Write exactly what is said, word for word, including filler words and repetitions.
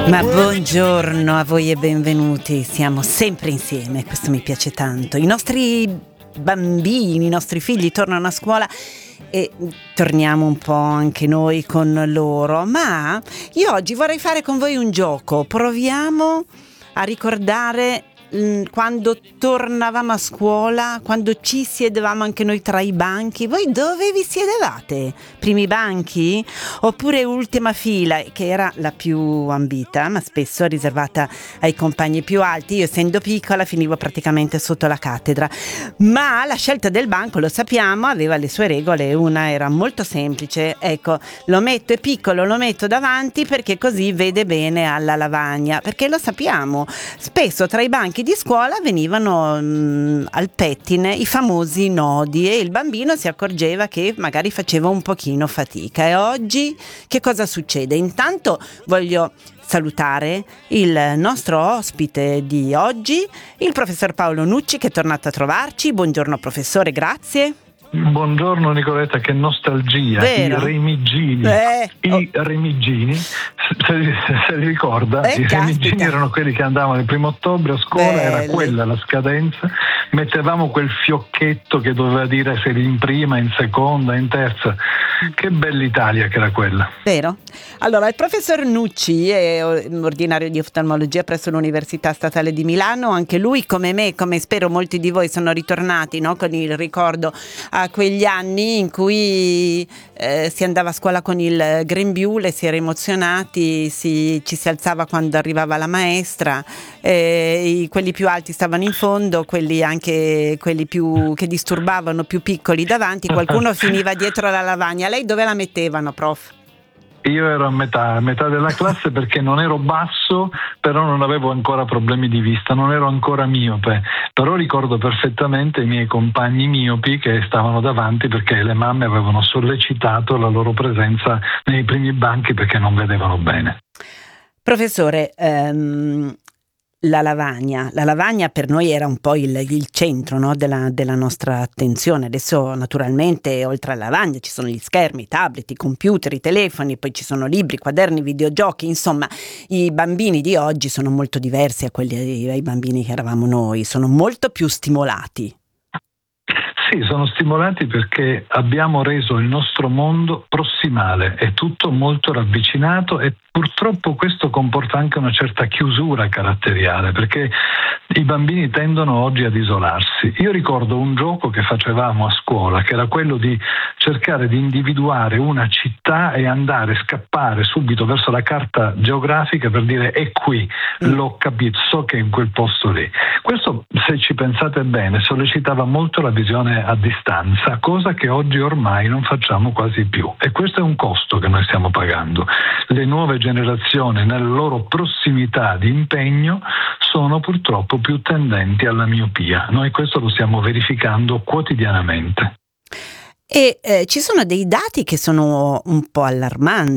Ma buongiorno a voi e benvenuti, siamo sempre insieme, questo mi piace tanto. I nostri bambini, i nostri figli tornano a scuola e torniamo un po' anche noi con loro, ma io oggi vorrei fare con voi un gioco. Proviamo a ricordare quando tornavamo a scuola, quando ci siedevamo anche noi tra i banchi. Voi dove vi siedevate? Primi banchi? Oppure ultima fila, che era la più ambita, ma spesso riservata ai compagni più alti? Io, essendo piccola, finivo praticamente sotto la cattedra. Ma la scelta del banco, lo sappiamo, aveva le sue regole. Una era molto semplice. Ecco, lo metto, è piccolo, lo metto davanti perché così vede bene alla lavagna. Perché lo sappiamo, spesso tra i banchi di scuola venivano mh, al pettine i famosi nodi e il bambino si accorgeva che magari faceva un pochino fatica. E oggi che cosa succede? Intanto voglio salutare il nostro ospite di oggi, il professor Paolo Nucci, che è tornato a trovarci. Buongiorno professore, grazie. Buongiorno Nicoletta, che nostalgia. Vero? I Remigini, eh, i oh. Remigini, se, se, se li ricorda, eh, i caspita. Remigini erano quelli che andavano il primo ottobre a scuola. Belli. Era quella la scadenza, mettevamo quel fiocchetto che doveva dire se in prima, in seconda, in terza. Che bella Italia che era quella. Vero? Allora, il professor Nucci è ordinario di oftalmologia presso l'Università Statale di Milano. Anche lui, come me, come spero molti di voi, sono ritornati, no, con il ricordo a quegli anni in cui eh, si andava a scuola con il grembiule, si era emozionati, si, ci si alzava quando arrivava la maestra, eh, i, quelli più alti stavano in fondo, quelli anche quelli più che disturbavano, più piccoli davanti, qualcuno finiva dietro la lavagna. Lei dove la mettevano, prof? Io ero a metà, a metà della classe perché non ero basso, però non avevo ancora problemi di vista, non ero ancora miope, però ricordo perfettamente i miei compagni miopi che stavano davanti perché le mamme avevano sollecitato la loro presenza nei primi banchi perché non vedevano bene. Professore, ehm, la lavagna, la lavagna per noi era un po' il, il centro, no, della, della nostra attenzione. Adesso naturalmente oltre alla lavagna ci sono gli schermi, i tablet, i computer, i telefoni, poi ci sono libri, quaderni, videogiochi. Insomma, i bambini di oggi sono molto diversi a quelli ai bambini che eravamo noi, sono molto più stimolati. Sì, sono stimolati perché abbiamo reso il nostro mondo prossimale, è tutto molto ravvicinato e purtroppo questo comporta anche una certa chiusura caratteriale perché i bambini tendono oggi ad isolarsi. Io ricordo un gioco che facevamo a scuola che era quello di cercare di individuare una città e andare, scappare subito verso la carta geografica per dire è qui, l'ho capito, so che è in quel posto lì. Questo, se ci pensate bene, sollecitava molto la visione a distanza, cosa che oggi ormai non facciamo quasi più e questo è un costo che noi stiamo pagando. Le nuove generazioni nella loro prossimità di impegno sono purtroppo più tendenti alla miopia. Noi questo lo stiamo verificando quotidianamente. E eh, ci sono dei dati che sono un po' allarmanti.